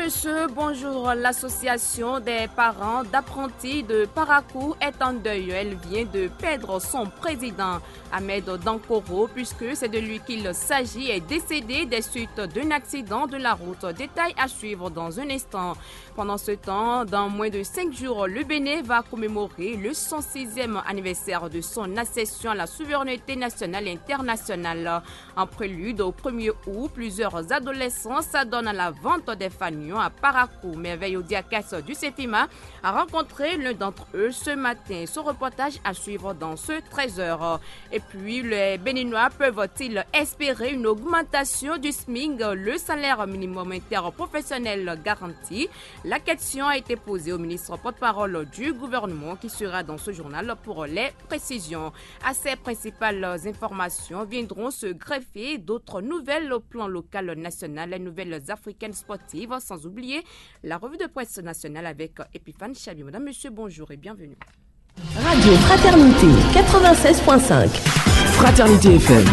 monsieur, bonjour. L'association des parents d'apprentis de Parakou est en deuil. Elle vient de perdre son président, Ahmed Dankoro, puisque c'est de lui qu'il s'agit, est décédé des suites d'un accident de la route. Détail à suivre dans un instant. Pendant ce temps, dans moins de 5 jours, le Bénin va commémorer le 106e anniversaire de son accession à la souveraineté nationale et internationale. En prélude au 1er août, plusieurs adolescents s'adonnent à la vente des fanions à Parakou. Merveille Odiakas du CEFIMA a rencontré l'un d'entre eux ce matin. Ce reportage à suivre dans ce 13h. Et puis, les Béninois peuvent-ils espérer une augmentation du SMIC, le salaire minimum interprofessionnel garanti? La question a été posée au ministre porte-parole du gouvernement qui sera dans ce journal pour les précisions. À ces principales informations viendront se greffer d'autres nouvelles au plan local, national, les nouvelles africaines sportives, sans oublier la revue de presse nationale avec Epiphane Chabi. Madame, monsieur, bonjour et bienvenue. Radio Fraternité 96.5. Fraternité FM.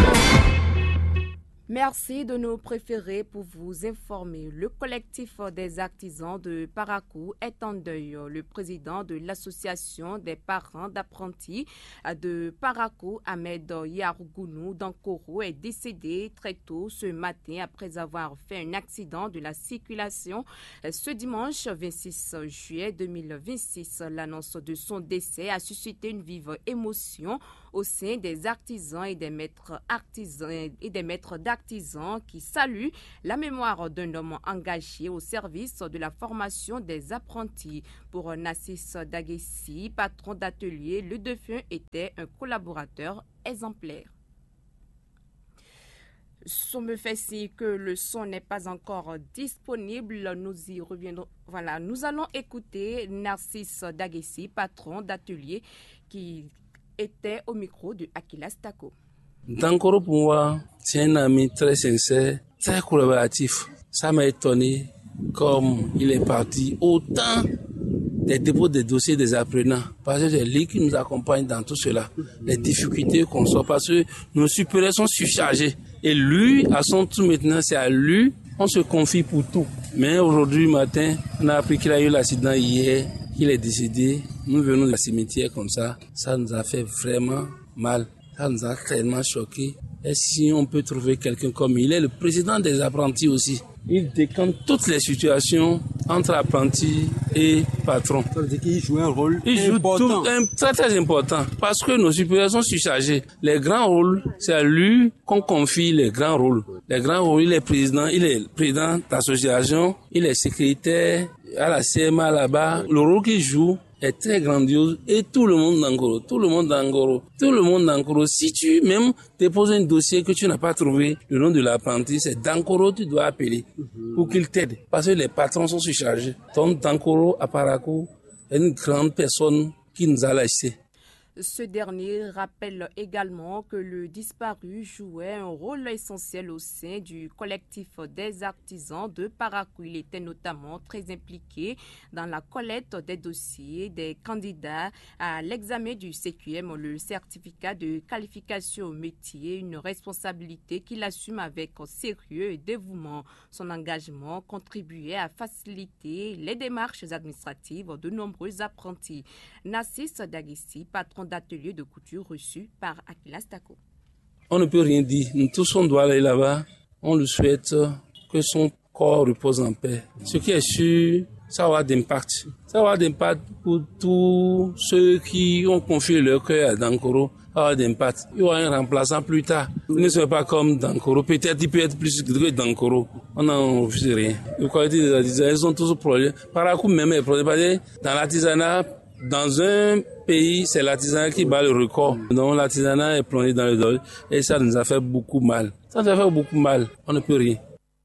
Merci de nous préférer pour vous informer. Le collectif des artisans de Parakou est en deuil. Le président de l'association des parents d'apprentis de Parakou, Ahmed Yarougounou Dankoro, est décédé très tôt ce matin après avoir fait un accident de la circulation ce dimanche 26 juillet 2026. L'annonce de son décès a suscité une vive émotion au sein des artisans et des maîtres d'artisans qui saluent la mémoire d'un homme engagé au service de la formation des apprentis. Pour Nassis Dagessi, patron d'atelier, le défunt était un collaborateur exemplaire. On me fait signe que le son n'est pas encore disponible. Nous y reviendrons. Voilà, nous allons écouter Narcisse Dagessi, patron d'atelier, qui était au micro de Akilas Tako. Dankoro, pour moi, c'est un ami très sincère, très collaboratif. Ça m'a étonné comme il est parti autant des dépôts des dossiers des apprenants. Parce que c'est lui qui nous accompagne dans tout cela. Les difficultés qu'on soit, parce que nos supérieurs sont surchargés. Et lui, à son tour maintenant, c'est à lui, on se confie pour tout. Mais aujourd'hui matin, on a appris qu'il a eu l'accident hier, qu'il est décédé. Nous venons du cimetière comme ça. Ça nous a fait vraiment mal. Ça nous a tellement choqués. Et si on peut trouver quelqu'un comme il est le président des apprentis aussi. Il décante toutes les situations entre apprentis et patrons. Ça veut dire qu'il joue un rôle important. Très très important. Parce que nos supérieurs sont surchargés. Les grands rôles, c'est à lui qu'on confie les grands rôles. Les grands rôles, il est président d'association, il est secrétaire à la CMA là-bas. Le rôle qu'il joue est très grandiose et tout le monde d'Angoro, si tu même déposes un dossier que tu n'as pas trouvé, le nom de l'apprenti, c'est Dankoro, tu dois appeler pour qu'il t'aide parce que les patrons sont surchargés. Donc Dankoro à Parakou est une grande personne qui nous a laissés. Ce dernier rappelle également que le disparu jouait un rôle essentiel au sein du collectif des artisans de Parakou. Il était notamment très impliqué dans la collecte des dossiers des candidats à l'examen du CQM, le certificat de qualification au métier, une responsabilité qu'il assume avec sérieux et dévouement. Son engagement contribuait à faciliter les démarches administratives de nombreux apprentis. Nassis Dagessi, patron d'atelier de couture reçu par Akilas Tako. On ne peut rien dire. Nous tous, on doit aller là-bas. On lui souhaite que son corps repose en paix. Ce qui est sûr, ça aura d'impact. Ça aura d'impact pour tous ceux qui ont confié leur cœur à Dankoro. Ça aura d'impact. Il y aura un remplaçant plus tard. Il ne sera pas comme Dankoro. Peut-être il peut être plus que Dankoro. On n'en refuse rien. Les qualités des artisans, elles sont tous problèmes. Parakou même est problème. Dans l'artisanat, dans un pays, c'est l'artisanat qui bat le record. Donc l'artisanat est plongé dans le dol et ça nous a fait beaucoup mal. Ça nous a fait beaucoup mal. On ne peut rien.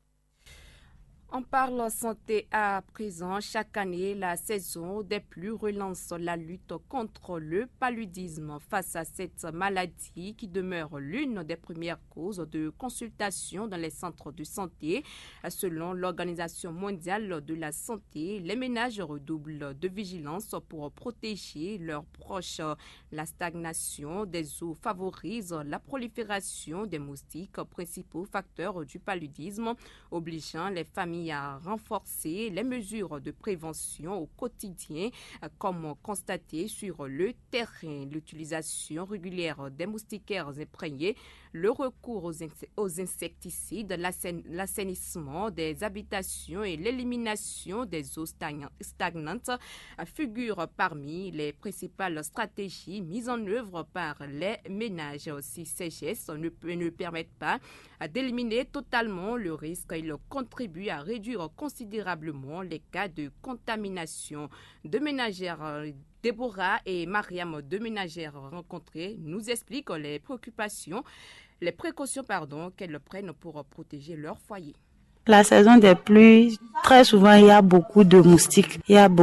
On parle santé à présent. Chaque année, la saison des pluies relance la lutte contre le paludisme. Face à cette maladie qui demeure l'une des premières causes de consultation dans les centres de santé, selon l'Organisation mondiale de la santé, les ménages redoublent de vigilance pour protéger leurs proches. La stagnation des eaux favorise la prolifération des moustiques, principaux facteurs du paludisme, obligeant les familles mis à renforcer les mesures de prévention au quotidien, comme constaté sur le terrain. L'utilisation régulière des moustiquaires imprégnés, le recours aux insecticides, l'assainissement des habitations et l'élimination des eaux stagnantes figurent parmi les principales stratégies mises en œuvre par les ménages. Si ces gestes ne permettent pas d'éliminer totalement le risque, ils contribuent à réduire considérablement les cas de contamination. Deux ménagères, Déborah et Mariam, deux ménagères rencontrées, nous expliquent les précautions qu'elles prennent pour protéger leur foyer. La saison des pluies, très souvent, il y a beaucoup de moustiques.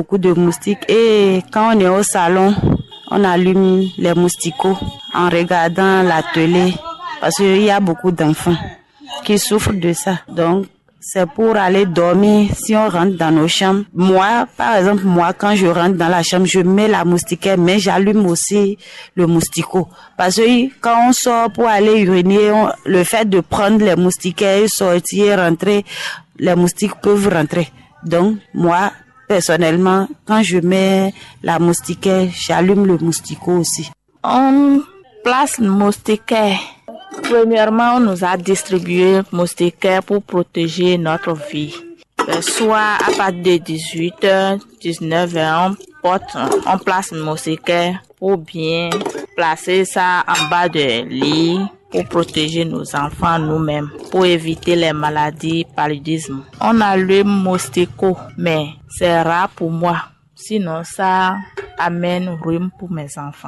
Et quand on est au salon, on allume les mousticots en regardant la télé parce qu'il y a beaucoup d'enfants qui souffrent de ça. Donc, c'est pour aller dormir si on rentre dans nos chambres. Moi, par exemple, quand je rentre dans la chambre, je mets la moustiquaire, mais j'allume aussi le mousticot. Parce que quand on sort pour aller uriner, le fait de prendre les moustiquaires, sortir, rentrer, les moustiques peuvent rentrer. Donc, moi, personnellement, quand je mets la moustiquaire, j'allume le mousticot aussi. On place le moustiquaire. Premièrement, on nous a distribué moustiquaires pour protéger notre vie. Soit à partir de 18h, 19h, on place le moustiquaire pour bien placer ça en bas de lit pour protéger nos enfants nous-mêmes, pour éviter les maladies, paludisme. On allume moustiquot, mais c'est rare pour moi. Sinon, ça amène rhume pour mes enfants.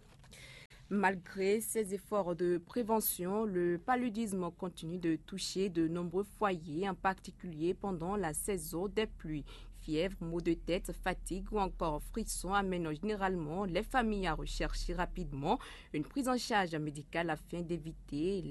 Malgré ces efforts de prévention, le paludisme continue de toucher de nombreux foyers, en particulier pendant la saison des pluies. Fièvre, maux de tête, fatigue ou encore frissons amènent généralement les familles à rechercher rapidement une prise en charge médicale afin d'éviter